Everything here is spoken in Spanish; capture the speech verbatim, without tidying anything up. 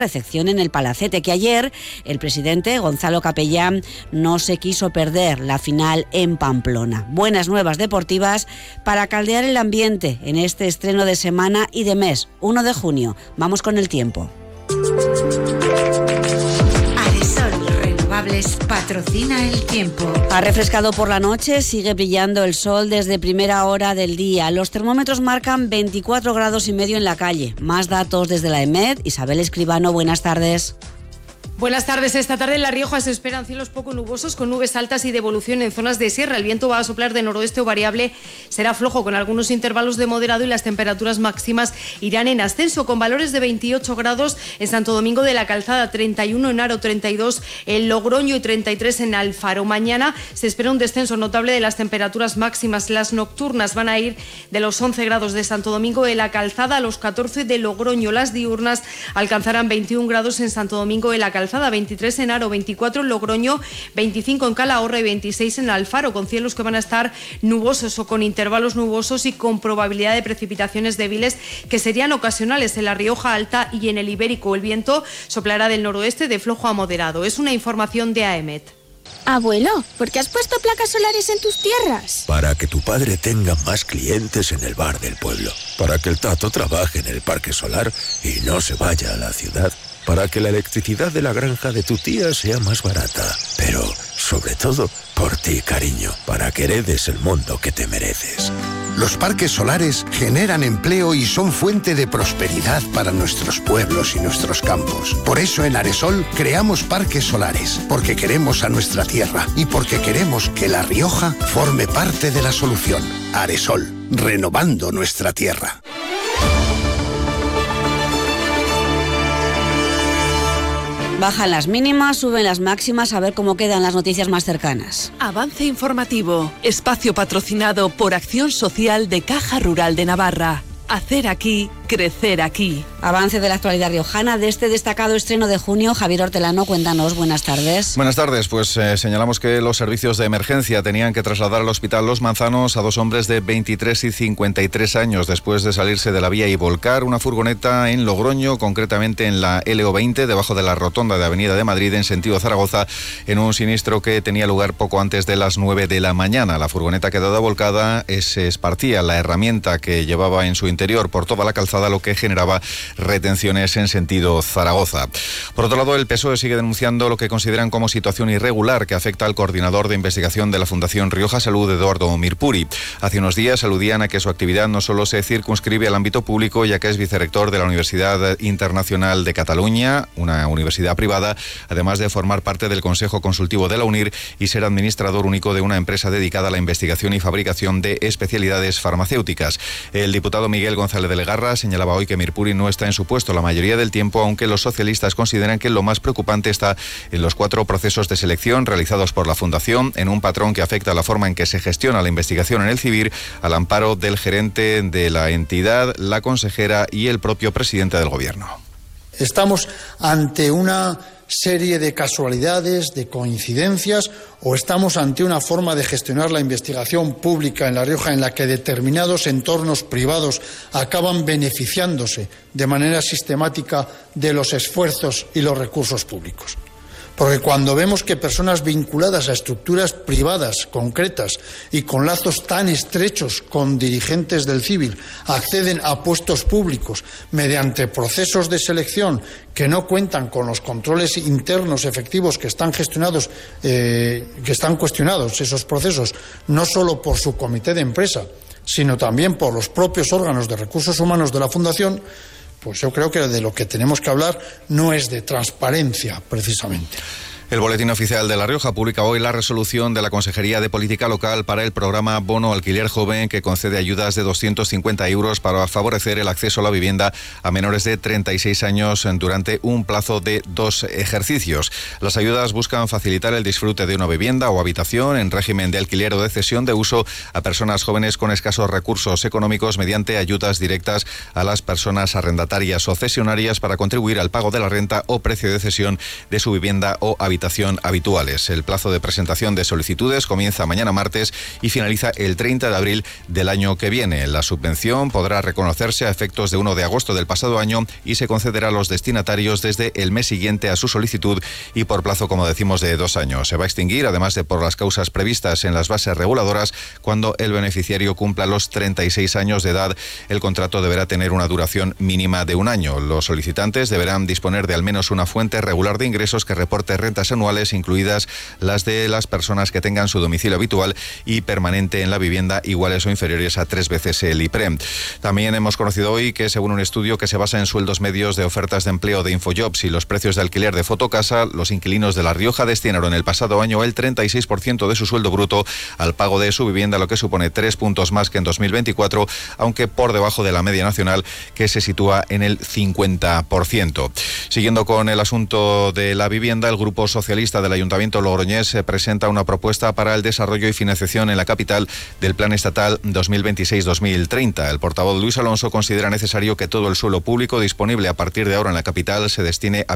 recepción en el Palacete, que ayer el presidente Gonzalo Capellán no se quiso perder la final en Pamplona. Buenas nuevas deportivas para caldear el ambiente en este estreno de semana y de mes, uno de junio. Vamos con el tiempo. Patrocina el tiempo. Ha refrescado por la noche, sigue brillando el sol desde primera hora del día. Los termómetros marcan veinticuatro grados y medio en la calle. Más datos desde la EMED. Isabel Escribano, buenas tardes. Buenas tardes. Esta tarde en La Rioja se esperan cielos poco nubosos con nubes altas y de evolución en zonas de sierra. El viento va a soplar de noroeste o variable, será flojo con algunos intervalos de moderado y las temperaturas máximas irán en ascenso con valores de veintiocho grados en Santo Domingo de la Calzada, treinta y uno en Haro, treinta y dos en Logroño y treinta y tres en Alfaro. Mañana se espera un descenso notable de las temperaturas máximas. Las nocturnas van a ir de los once grados de Santo Domingo de la Calzada a los catorce de Logroño. Las diurnas alcanzarán veintiún grados en Santo Domingo de la Calzada, veintitrés en Haro, veinticuatro en Logroño, veinticinco en Calahorra y veintiséis en Alfaro, con cielos que van a estar nubosos o con intervalos nubosos y con probabilidad de precipitaciones débiles que serían ocasionales en la Rioja Alta y en el Ibérico. El viento soplará del noroeste de flojo a moderado. Es una información de AEMET. Abuelo, ¿por qué has puesto placas solares en tus tierras? Para que tu padre tenga más clientes en el bar del pueblo. Para que el Tato trabaje en el parque solar y no se vaya a la ciudad. Para que la electricidad de la granja de tu tía sea más barata. Pero, sobre todo, por ti, cariño, para que heredes el mundo que te mereces. Los parques solares generan empleo y son fuente de prosperidad para nuestros pueblos y nuestros campos. Por eso en Aresol creamos parques solares, porque queremos a nuestra tierra y porque queremos que La Rioja forme parte de la solución. Aresol, renovando nuestra tierra. Bajan las mínimas, suben las máximas, a ver cómo quedan las noticias más cercanas. Avance informativo, espacio patrocinado por Acción Social de Caja Rural de Navarra. Hacer aquí, crecer aquí. Avance de la actualidad riojana de este destacado estreno de junio. Javier Hortelano, cuéntanos, buenas tardes. Buenas tardes, pues eh, señalamos que los servicios de emergencia tenían que trasladar al hospital Los Manzanos a dos hombres de veintitrés y cincuenta y tres años después de salirse de la vía y volcar una furgoneta en Logroño, concretamente en la L O veinte, debajo de la rotonda de Avenida de Madrid en sentido Zaragoza, en un siniestro que tenía lugar poco antes de las nueve de la mañana. La furgoneta quedada volcada se esparcía la herramienta que llevaba en su interior por toda la calzada, lo que generaba retenciones en sentido Zaragoza. Por otro lado, el P S O E sigue denunciando lo que consideran como situación irregular que afecta al coordinador de investigación de la Fundación Rioja Salud, Eduardo Mirpuri. Hace unos días aludían a que su actividad no solo se circunscribe al ámbito público, ya que es vicerrector de la Universidad Internacional de Cataluña, una universidad privada, además de formar parte del Consejo Consultivo de la UNIR y ser administrador único de una empresa dedicada a la investigación y fabricación de especialidades farmacéuticas. El diputado Miguel González de Legarra señalaba hoy que Mirpuri no está en su puesto la mayoría del tiempo, aunque los socialistas consideran que lo más preocupante está en los cuatro procesos de selección realizados por la Fundación, en un patrón que afecta a la forma en que se gestiona la investigación en el CIVIR, al amparo del gerente de la entidad, la consejera y el propio presidente del Gobierno. Estamos ante una serie de casualidades, de coincidencias, o estamos ante una forma de gestionar la investigación pública en La Rioja en la que determinados entornos privados acaban beneficiándose de manera sistemática de los esfuerzos y los recursos públicos. Porque cuando vemos que personas vinculadas a estructuras privadas concretas y con lazos tan estrechos con dirigentes del civil acceden a puestos públicos mediante procesos de selección que no cuentan con los controles internos efectivos que están gestionados, eh, que están cuestionados esos procesos, no solo por su comité de empresa, sino también por los propios órganos de recursos humanos de la Fundación, pues yo creo que de lo que tenemos que hablar no es de transparencia, precisamente. El Boletín Oficial de La Rioja publica hoy la resolución de la Consejería de Política Local para el programa Bono Alquiler Joven, que concede ayudas de doscientos cincuenta euros para favorecer el acceso a la vivienda a menores de treinta y seis años durante un plazo de dos ejercicios. Las ayudas buscan facilitar el disfrute de una vivienda o habitación en régimen de alquiler o de cesión de uso a personas jóvenes con escasos recursos económicos mediante ayudas directas a las personas arrendatarias o cesionarias para contribuir al pago de la renta o precio de cesión de su vivienda o habitación. habitación habituales. El plazo de presentación de solicitudes comienza mañana martes y finaliza el treinta de abril del año que viene. La subvención podrá reconocerse a efectos de uno de agosto del pasado año y se concederá a los destinatarios desde el mes siguiente a su solicitud y por plazo, como decimos, de dos años. Se va a extinguir, además de por las causas previstas en las bases reguladoras, cuando el beneficiario cumpla los treinta y seis años de edad. El contrato deberá tener una duración mínima de un año. Los solicitantes deberán disponer de al menos una fuente regular de ingresos que reporte rentas anuales, incluidas las de las personas que tengan su domicilio habitual y permanente en la vivienda iguales o inferiores a tres veces el IPREM. También hemos conocido hoy que, según un estudio que se basa en sueldos medios de ofertas de empleo de Infojobs y los precios de alquiler de Fotocasa, los inquilinos de La Rioja destinaron el pasado año el treinta y seis por ciento de su sueldo bruto al pago de su vivienda, lo que supone tres puntos más que en dos mil veinticuatro, aunque por debajo de la media nacional, que se sitúa en el cincuenta por ciento. Siguiendo con el asunto de la vivienda, el Grupo Socialista del Ayuntamiento logroñés presenta una propuesta para el desarrollo y financiación en la capital del Plan Estatal dos mil veintiséis dos mil treinta. El portavoz Luis Alonso considera necesario que todo el suelo público disponible a partir de ahora en la capital se destine a